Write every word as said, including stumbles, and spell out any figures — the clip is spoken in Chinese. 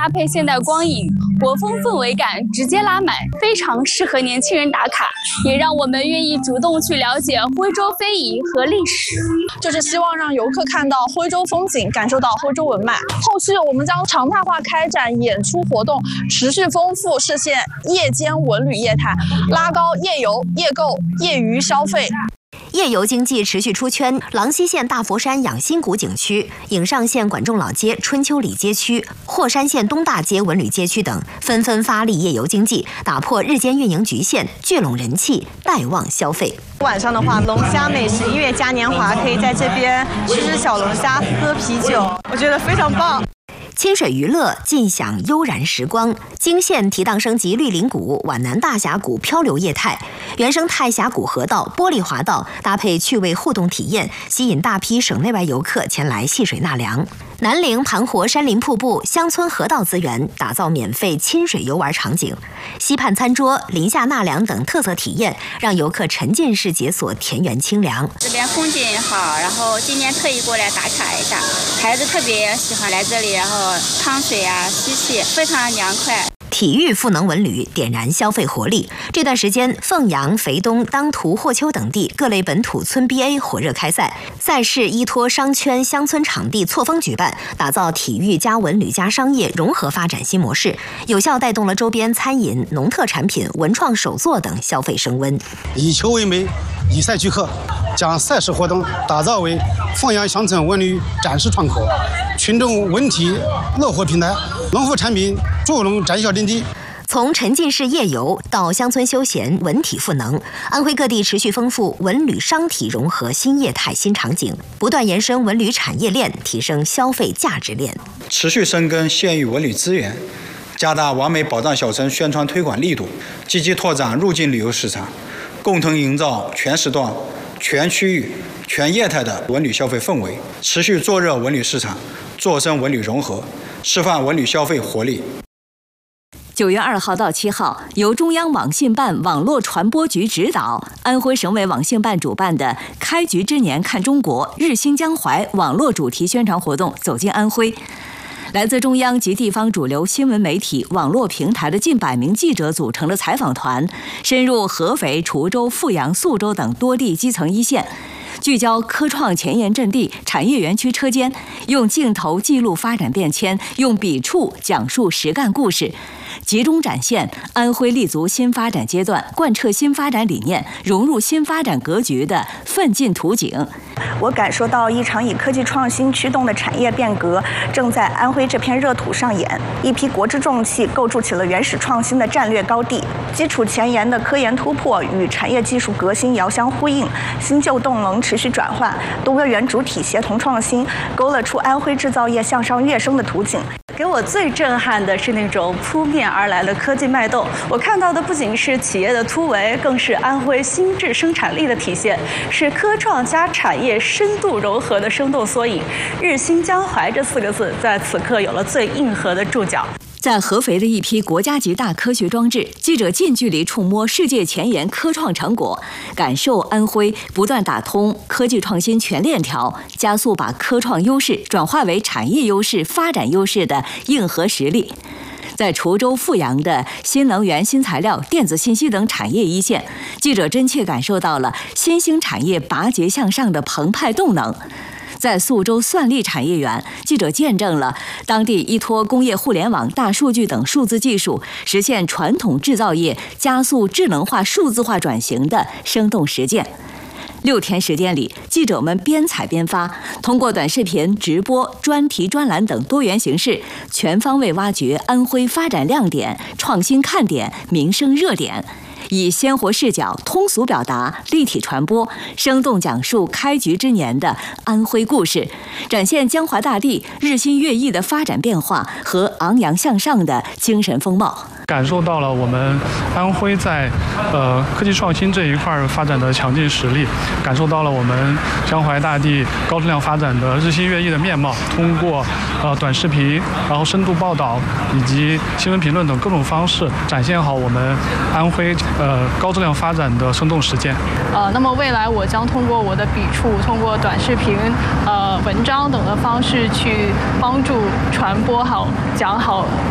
搭配现代光影，国风氛围感直接拉满，非常适合年轻人打卡，也让我们愿意主动去了解徽州非遗和历史。 就是希望让游客看到徽州风景，感受到徽州文脉。后续我们将常态化开展演出活动，持续丰富实现夜间文旅业态，拉高夜游、夜购、业余消费。 夜游经济持续出圈，郎溪县大佛山养心谷景区、颍上县管仲老街、春秋里街区、霍山县东大街文旅街区等纷纷发力夜游经济，打破日间运营局限，聚拢人气，带旺消费。 晚上的话，龙虾美食音乐嘉年华，可以在这边吃吃小龙虾，喝啤酒，我觉得非常棒。 亲水娱乐，尽享悠然时光。泾县提档升级绿林谷、皖南大峡谷漂流业态，原生态峡谷河道、玻璃滑道搭配趣味互动体验，吸引大批省内外游客前来戏水纳凉。南陵盘活山林瀑布、乡村河道资源，打造免费亲水游玩场景。溪畔餐桌、林下纳凉等特色体验，让游客沉浸式解锁田园清凉。 这边风景好，然后今年特意过来打卡一下，孩子特别喜欢来这里，然后趟水啊、嬉戏，非常凉快。 体育赋能文旅，点燃消费活力。这段时间，凤阳、肥东、当涂、霍丘等地各类本土村 B A 火热开赛，赛事依托商圈、乡村场地错峰举办，打造体育加文旅加商业融合发展新模式，有效带动了周边餐饮、农特产品、文创手作等消费升温。 以球为媒，以赛聚客，将赛事活动打造为凤阳乡村文旅展示窗口、群众文体乐活平台，农副产品助农展销阵地。 从沉浸式夜游到乡村休闲、文体赋能，安徽各地持续丰富文旅商体融合新业态新场景，不断延伸文旅产业链，提升消费价值链， 持续深耕县域文旅资源，加大完美保障小城宣传推广力度，积极拓展入境旅游市场，共同营造全时段、全区域、全业态的文旅消费氛围，持续做热文旅市场，做深文旅融合，示范文旅消费活力。 九月二号到七号，由中央网信办网络传播局指导，安徽省委网信办主办的“开局之年看中国，日兴江淮”网络主题宣传活动走进安徽。来自中央及地方主流新闻媒体、网络平台的近百名记者组成的采访团，深入合肥、滁州、阜阳、宿州等多地基层一线，聚焦科创前沿阵地、产业园区车间，用镜头记录发展变迁，用笔触讲述实干故事，集中展现安徽立足新发展阶段、贯彻新发展理念、融入新发展格局的奋进图景。 我感受到一场以科技创新驱动的产业变革正在安徽这片热土上演，一批国之重器构筑起了原始创新的战略高地，基础前沿的科研突破与产业技术革新遥相呼应，新旧动能持续转换，多个元主体协同创新，勾勒出安徽制造业向上跃升的图景。 给我最震撼的是那种扑面而来的科技脉动，我看到的不仅是企业的突围，更是安徽新质生产力的体现，是科创加产业深度融合的生动缩影。日兴江淮这四个字在此刻有了最硬核的注脚。 在合肥的一批国家级大科学装置，记者近距离触摸世界前沿科创成果，感受安徽不断打通科技创新全链条，加速把科创优势转化为产业优势、发展优势的硬核实力。在滁州、阜阳的新能源、新材料、电子信息等产业一线，记者真切感受到了新兴产业拔节向上的澎湃动能。在宿州算力产业园，记者见证了当地依托工业互联网、大数据等数字技术，实现传统制造业加速智能化、数字化转型的生动实践。六天时间里，记者们边采边发，通过短视频、直播、专题、专栏等多元形式，全方位挖掘安徽发展亮点、创新看点、民生热点，以鲜活视角、通俗表达、立体传播，生动讲述开局之年的安徽故事，展现江淮大地日新月异的发展变化和昂扬向上的精神风貌。 感受到了我们安徽在呃科技创新这一块发展的强劲实力，感受到了我们江淮大地高质量发展的日新月异的面貌。通过呃短视频，然后深度报道以及新闻评论等各种方式，展现好我们安徽呃高质量发展的生动实践。 呃，那么未来我将通过我的笔触，通过短视频、呃文章等的方式去帮助传播好、讲好